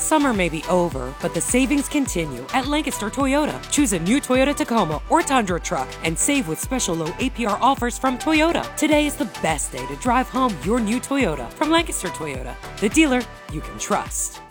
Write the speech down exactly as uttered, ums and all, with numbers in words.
Summer may be over, but the savings continue at Lancaster Toyota. Choose a new Toyota Tacoma or Tundra truck and save with special low A P R offers from Toyota. Today is the best day to drive home your new Toyota from Lancaster Toyota, the dealer you can trust.